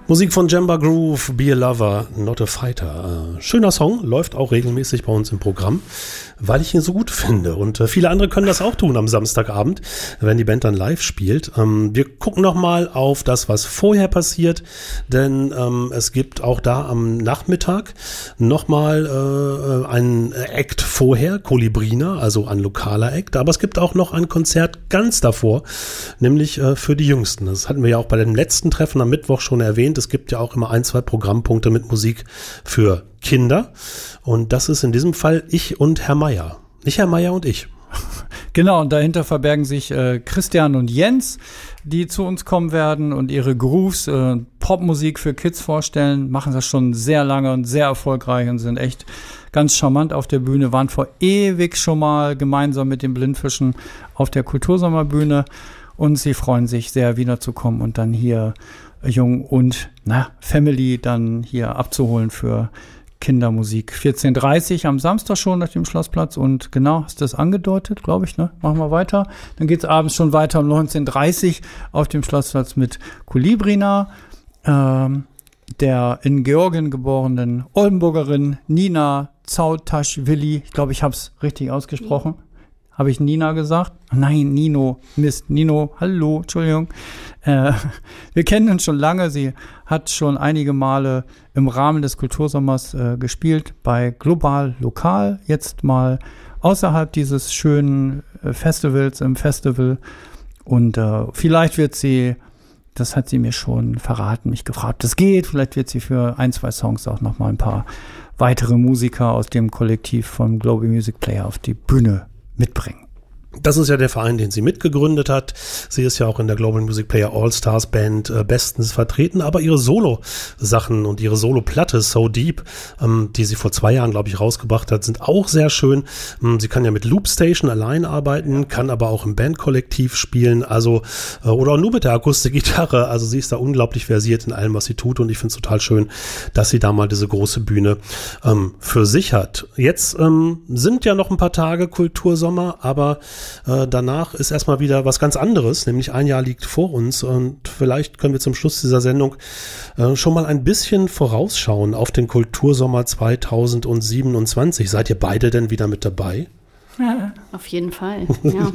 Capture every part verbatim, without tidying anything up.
Musik von Jemba Groove, Be a Lover, Not a Fighter. Äh, schöner Song, läuft auch regelmäßig bei uns im Programm, weil ich ihn so gut finde. Und äh, viele andere können das auch tun am Samstagabend, wenn die Band dann live spielt. Ähm, wir gucken noch mal auf das, was vorher passiert, denn ähm, es gibt auch da am Nachmittag noch mal äh, einen Act vorher, Kolibrina, also ein lokaler Act. Aber es gibt auch noch ein Konzert ganz davor, nämlich äh, für die Jüngsten. Das hatten wir ja auch bei dem letzten Treffen am Mittwoch schon erwähnt. Es gibt ja auch immer ein, zwei Programmpunkte mit Musik für Kinder. Und das ist in diesem Fall ich und Herr Meier. Nicht Herr Meier und ich. Genau, und dahinter verbergen sich äh, Christian und Jens, die zu uns kommen werden und ihre Grooves, äh, Popmusik für Kids vorstellen. Machen das schon sehr lange und sehr erfolgreich und sind echt ganz charmant auf der Bühne. Waren vor ewig schon mal gemeinsam mit den Blindfischen auf der Kultursommerbühne. Und sie freuen sich sehr, wiederzukommen und dann hier Jung und na, Family dann hier abzuholen für Kindermusik. vierzehn Uhr dreißig am Samstag schon nach dem Schlossplatz und genau, hast du das angedeutet, glaube ich, ne? Machen wir weiter. Dann geht's abends schon weiter um neunzehn Uhr dreißig auf dem Schlossplatz mit Kolibrina, ähm, der in Georgien geborenen Oldenburgerin Nina Zautaschwili. Ich glaube, ich habe es richtig ausgesprochen. Habe ich Nina gesagt? Nein, Nino. Mist, Nino. Hallo, Entschuldigung. Äh, wir kennen uns schon lange. Sie hat schon einige Male im Rahmen des Kultursommers äh, gespielt bei Global Lokal. Jetzt mal außerhalb dieses schönen äh, Festivals im Festival. Und äh, vielleicht wird sie, das hat sie mir schon verraten, mich gefragt, ob das geht. Vielleicht wird sie für ein, zwei Songs auch noch mal ein paar weitere Musiker aus dem Kollektiv von Global Music Player auf die Bühne mitbringen. Das ist ja der Verein, den sie mitgegründet hat. Sie ist ja auch in der Global Music Player All-Stars Band äh, bestens vertreten, aber ihre Solo-Sachen und ihre Solo-Platte So Deep, ähm, die sie vor zwei Jahren, glaube ich, rausgebracht hat, sind auch sehr schön. Ähm, sie kann ja mit Loopstation allein arbeiten, kann aber auch im Bandkollektiv spielen, also äh, oder auch nur mit der Akustikgitarre. Also sie ist da unglaublich versiert in allem, was sie tut, und ich finde es total schön, dass sie da mal diese große Bühne ähm, für sich hat. Jetzt ähm, sind ja noch ein paar Tage Kultursommer, aber danach ist erstmal wieder was ganz anderes, nämlich ein Jahr liegt vor uns, und vielleicht können wir zum Schluss dieser Sendung äh, schon mal ein bisschen vorausschauen auf den Kultursommer zweitausendsiebenundzwanzig. Seid ihr beide denn wieder mit dabei? Ja, auf jeden Fall, ja.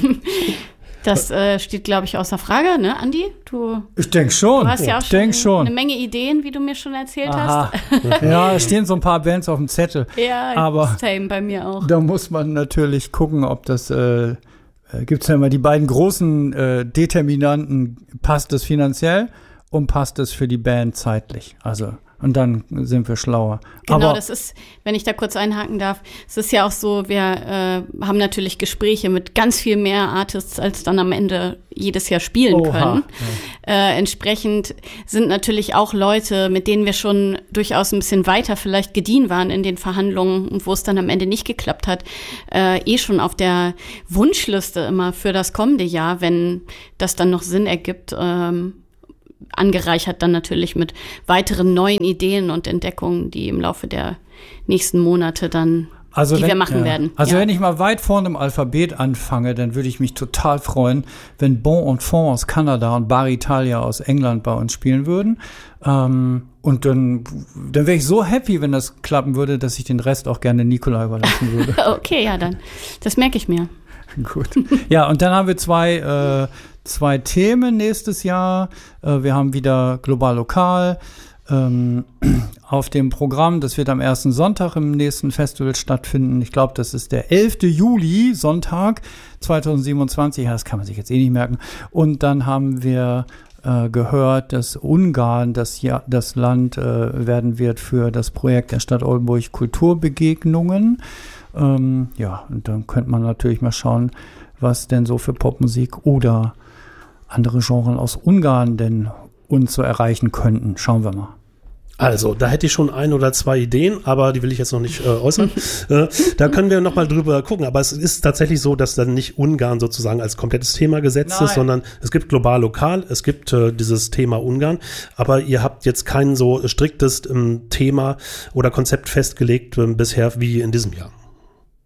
Das äh, steht, glaube ich, außer Frage, ne, Andi? Du, ich denke schon. Du hast ja auch ich schon, schon eine Menge Ideen, wie du mir schon erzählt Aha. hast. Ja, es stehen so ein paar Bands auf dem Zettel. Ja, aber same bei mir auch. Da muss man natürlich gucken, ob das, äh, gibt es ja immer die beiden großen äh, Determinanten, passt es finanziell und passt es für die Band zeitlich. Also und dann sind wir schlauer. Genau, aber das ist, wenn ich da kurz einhaken darf, es ist ja auch so, wir äh, haben natürlich Gespräche mit ganz viel mehr Artists, als dann am Ende jedes Jahr spielen Oha. können. Ja. Äh, entsprechend sind natürlich auch Leute, mit denen wir schon durchaus ein bisschen weiter vielleicht gediehen waren in den Verhandlungen und wo es dann am Ende nicht geklappt hat, äh, eh schon auf der Wunschliste immer für das kommende Jahr, wenn das dann noch Sinn ergibt, ähm, angereichert dann natürlich mit weiteren neuen Ideen und Entdeckungen, die im Laufe der nächsten Monate dann, also die wenn, wir machen ja. werden. Also ja. wenn ich mal weit vorne im Alphabet anfange, dann würde ich mich total freuen, wenn Bon Enfant aus Kanada und Bar Italia aus England bei uns spielen würden. Ähm, und dann, dann wäre ich so happy, wenn das klappen würde, dass ich den Rest auch gerne Nikolai überlassen würde. Okay, ja dann. Das merke ich mir. Gut. Ja, und dann haben wir zwei äh, Zwei Themen nächstes Jahr. Äh, wir haben wieder Global Lokal ähm, auf dem Programm. Das wird am ersten Sonntag im nächsten Festival stattfinden. Ich glaube, das ist der elften Juli, Sonntag zweitausendsiebenundzwanzig. Ja, das kann man sich jetzt eh nicht merken. Und dann haben wir äh, gehört, dass Ungarn das, ja, das Land äh, werden wird für das Projekt der Stadt Oldenburg Kulturbegegnungen. Ähm, ja, und dann könnte man natürlich mal schauen, was denn so für Popmusik oder andere Genres aus Ungarn denn uns so erreichen könnten. Schauen wir mal. Also, da hätte ich schon ein oder zwei Ideen, aber die will ich jetzt noch nicht äh, äußern. äh, da können wir noch mal drüber gucken. Aber es ist tatsächlich so, dass dann nicht Ungarn sozusagen als komplettes Thema gesetzt Nein. ist, sondern es gibt global lokal, es gibt äh, dieses Thema Ungarn. Aber ihr habt jetzt kein so striktes ähm, Thema oder Konzept festgelegt äh, bisher wie in diesem Jahr.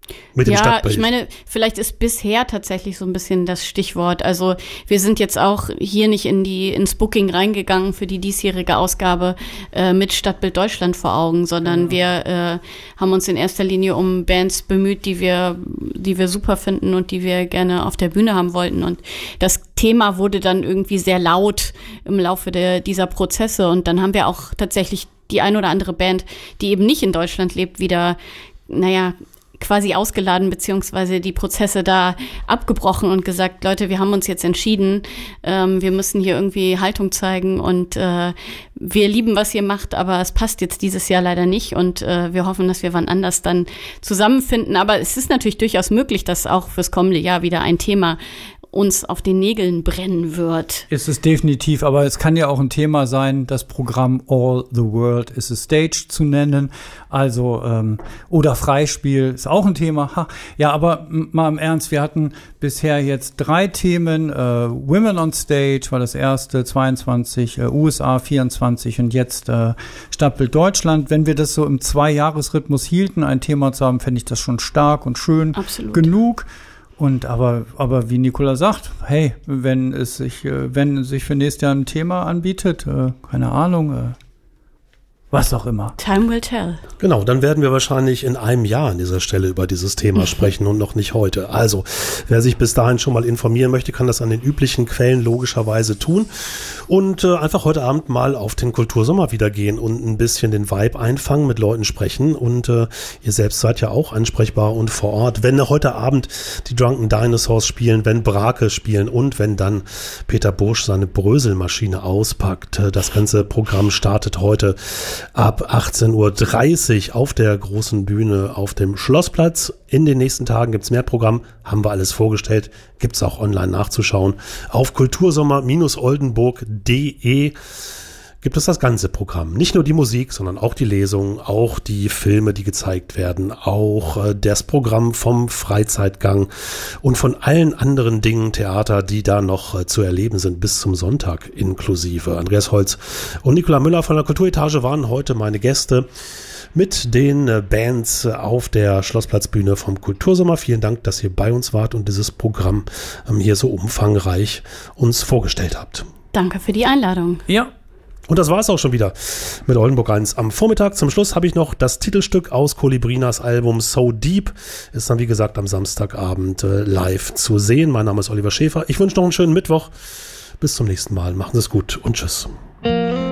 Mit dem ja, Stadtbild. ich meine, vielleicht ist bisher tatsächlich so ein bisschen das Stichwort. Also wir sind jetzt auch hier nicht in die ins Booking reingegangen für die diesjährige Ausgabe äh, mit Stadtbild Deutschland vor Augen, sondern mhm. wir äh, haben uns in erster Linie um Bands bemüht, die wir, die wir super finden und die wir gerne auf der Bühne haben wollten. Und das Thema wurde dann irgendwie sehr laut im Laufe der, dieser Prozesse. Und dann haben wir auch tatsächlich die ein oder andere Band, die eben nicht in Deutschland lebt, wieder, naja, quasi ausgeladen, beziehungsweise die Prozesse da abgebrochen und gesagt, Leute, wir haben uns jetzt entschieden, ähm, wir müssen hier irgendwie Haltung zeigen und äh, wir lieben, was ihr macht, aber es passt jetzt dieses Jahr leider nicht und äh, wir hoffen, dass wir wann anders dann zusammenfinden. Aber es ist natürlich durchaus möglich, dass auch fürs kommende Jahr wieder ein Thema uns auf den Nägeln brennen wird. Ist es definitiv, aber es kann ja auch ein Thema sein, das Programm All the World is a Stage zu nennen, also ähm, oder Freispiel ist auch ein Thema. Ha. Ja, aber m- mal im Ernst, wir hatten bisher jetzt drei Themen, äh, Women on Stage war das erste, zweiundzwanzig, äh, U S A vierundzwanzig und jetzt äh, Stadtbild Deutschland. Wenn wir das so im Zwei-Jahres-Rhythmus hielten, ein Thema zu haben, fände ich das schon stark und schön. Absolut. Genug. Und aber, aber wie Nicola sagt, hey, wenn es sich, wenn sich für nächstes Jahr ein Thema anbietet, äh, keine Ahnung, äh, was auch immer. Time will tell. Genau, dann werden wir wahrscheinlich in einem Jahr an dieser Stelle über dieses Thema sprechen und noch nicht heute. Also, wer sich bis dahin schon mal informieren möchte, kann das an den üblichen Quellen logischerweise tun und äh, einfach heute Abend mal auf den Kultursommer wieder gehen und ein bisschen den Vibe einfangen, mit Leuten sprechen und äh, ihr selbst seid ja auch ansprechbar und vor Ort. Wenn heute Abend die Drunken Dinosaurs spielen, wenn Brake spielen und wenn dann Peter Bursch seine Bröselmaschine auspackt, äh, das ganze Programm startet heute ab achtzehn Uhr dreißig auf der großen Bühne auf dem Schlossplatz. In den nächsten Tagen gibt's mehr Programm, haben wir alles vorgestellt, gibt's auch online nachzuschauen. Auf kultursommer oldenburg punkt de gibt es das ganze Programm. Nicht nur die Musik, sondern auch die Lesungen, auch die Filme, die gezeigt werden, auch äh, das Programm vom Freizeitgang und von allen anderen Dingen, Theater, die da noch äh, zu erleben sind, bis zum Sonntag inklusive. Andreas Holz und Nicola Müller von der Kulturetage waren heute meine Gäste mit den äh, Bands äh, auf der Schlossplatzbühne vom Kultursommer. Vielen Dank, dass ihr bei uns wart und dieses Programm ähm, hier so umfangreich uns vorgestellt habt. Danke für die Einladung. Ja. Und das war es auch schon wieder mit Oldenburg eins. Am Vormittag zum Schluss habe ich noch das Titelstück aus Kolibrinas Album So Deep. Ist dann wie gesagt am Samstagabend äh, live zu sehen. Mein Name ist Oliver Schäfer. Ich wünsche noch einen schönen Mittwoch. Bis zum nächsten Mal. Machen Sie es gut und tschüss.